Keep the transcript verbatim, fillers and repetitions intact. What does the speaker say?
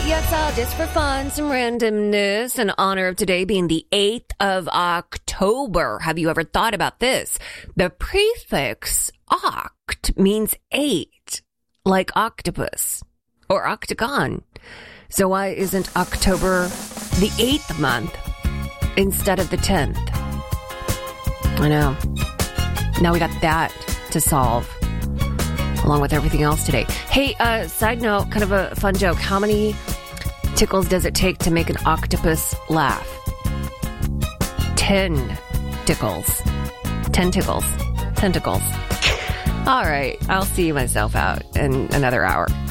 Yes, uh, just for fun, some randomness in honor of today being the eighth of October. Have you ever thought about this? The prefix oct means eight, like octopus or octagon. So why isn't October the eighth month instead of the tenth? I know. Now we got that to solve, along with everything else today. Hey, uh, side note, kind of a fun joke. How many tickles does it take to make an octopus laugh? Ten tickles. Ten tickles. Tentacles. All right. I'll see myself out in another hour.